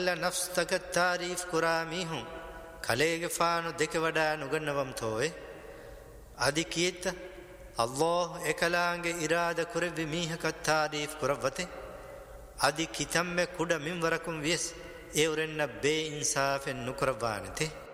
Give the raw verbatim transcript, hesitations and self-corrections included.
නෆ්ස් තක තාරීෆ් කුරාමිහුන් කලේගේ ෆානු දෙක වඩා නුගන්නවම් තෝවේ අදි කීත අල්ලාහ් එකලාංගේ ඉරාද කුරවි මීහක තාරීෆ් කුරවතේ අදි කිතම්මේ කුඩ මින්වරකුම් වියස් ඒ උරෙන්න බේ ඉන්සාෆෙන් නුකරවානතේ